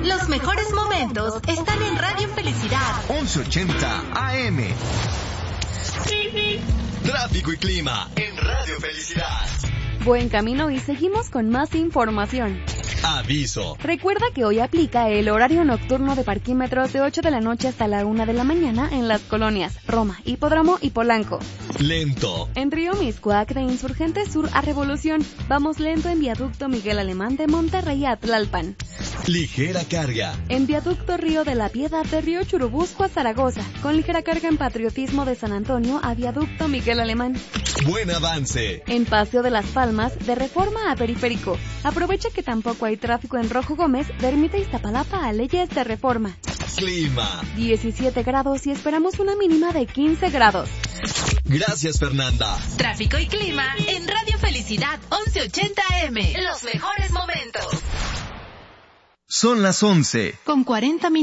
Los mejores momentos están en Radio Felicidad 1180 AM. Tráfico y clima en Radio Felicidad. Buen camino y seguimos con más información. Aviso. Recuerda que hoy aplica el horario nocturno de parquímetros de 8 de la noche hasta la 1 de la mañana en las colonias Roma, Hipódromo y Polanco. Lento. En Río Miscuac de Insurgente Sur a Revolución. Vamos lento en Viaducto Miguel Alemán de Monterrey a Tlalpan. Ligera carga. En Viaducto Río de la Piedad de Río Churubusco a Zaragoza. Con ligera carga en Patriotismo de San Antonio a Viaducto Miguel Alemán. Buen avance. En Paseo de las Palmas de Reforma a Periférico. Aprovecha que tampoco hay tráfico en Rojo Gómez de Ermita Iztapalapa a Leyes de Reforma. Clima. 17 grados y esperamos una mínima de 15 grados. Gracias, Fernanda. Tráfico y clima en Radio Felicidad 1180 AM. Los mejores momentos. Son las 11. Con 40 minutos.